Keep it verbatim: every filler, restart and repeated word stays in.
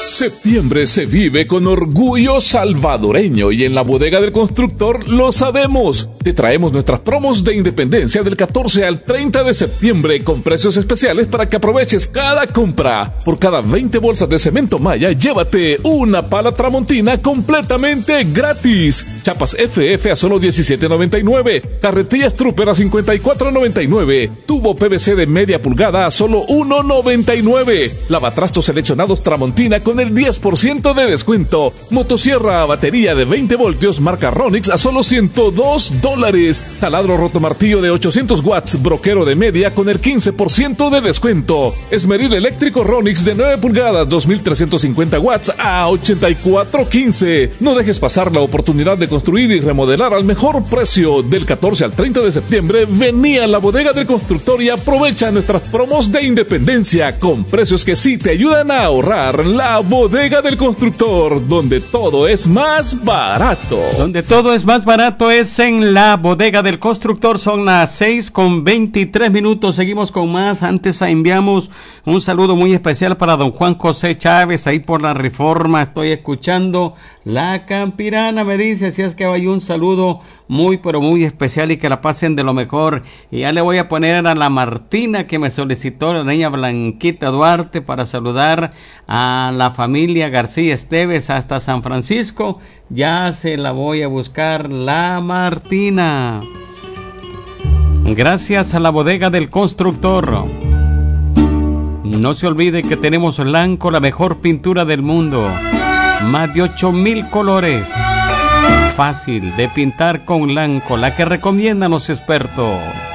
Septiembre se vive con orgullo salvadoreño y en la Bodega del Constructor lo sabemos. Te traemos nuestras promos de independencia del catorce al treinta de septiembre con precios especiales para que aproveches cada compra. Por cada veinte bolsas de cemento Maya, llévate una pala Tramontina completamente gratis. Chapas F F a solo diecisiete noventa y nueve. Carretillas Trooper a cincuenta y cuatro noventa y nueve. Tubo P V C de media pulgada a solo uno noventa y nueve. Lavatrastos seleccionados Tramontina con el diez por ciento de descuento. Motosierra a batería de veinte voltios marca Ronix a solo ciento dos dólares. Taladro rotomartillo de ochocientos watts broquero de media con el quince por ciento de descuento. Esmeril eléctrico Ronix de nueve pulgadas dos mil trescientos cincuenta watts a ochenta y cuatro quince. No dejes pasar la oportunidad de construir y remodelar al mejor precio. Del catorce al treinta de septiembre vení a la Bodega del Constructor y aprovecha nuestras promos de independencia con precios que sí te ayudan a ahorrar. La Bodega del Constructor, donde todo es más barato. Donde todo es más barato es en la Bodega del Constructor. Son las seis con veintitrés minutos. Seguimos con más. Antes enviamos un saludo muy especial para don Juan José Chávez, ahí por la Reforma. Estoy escuchando La Campirana, me dice. Así es que hay un saludo muy, pero muy especial y que la pasen de lo mejor. Y ya le voy a poner a la Martina que me solicitó, la niña Blanquita Duarte, para saludar a la familia García Esteves hasta San Francisco. Ya se la voy a buscar, la Martina. Gracias a la Bodega del Constructor. No se olvide que tenemos Lanco, la mejor pintura del mundo. Más de ocho mil colores. Fácil de pintar con Lanco, la que recomiendan los expertos.